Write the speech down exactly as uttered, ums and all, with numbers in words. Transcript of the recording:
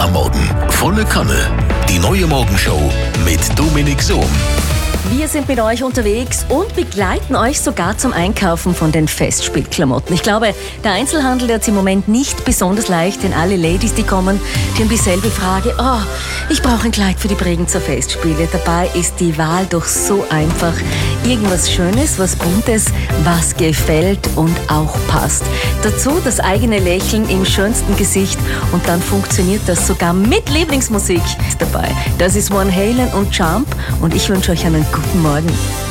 am Morgen. Volle Kanne. Die neue Morgenshow mit Dominik Sohm. Wir sind mit euch unterwegs und begleiten euch sogar zum Einkaufen von den Festspielklamotten. Ich glaube, der Einzelhandel hat es im Moment nicht besonders leicht, denn alle Ladies, die kommen, die haben dieselbe Frage. Oh, ich brauche ein Kleid für die Bregenzer Festspiele. Dabei ist die Wahl doch so einfach. Irgendwas Schönes, was Buntes, was gefällt und auch passt. Dazu das eigene Lächeln im schönsten Gesicht und dann funktioniert das sogar mit Lieblingsmusik dabei. Das ist Van Halen und Jump und ich wünsche euch einen guten Morgen.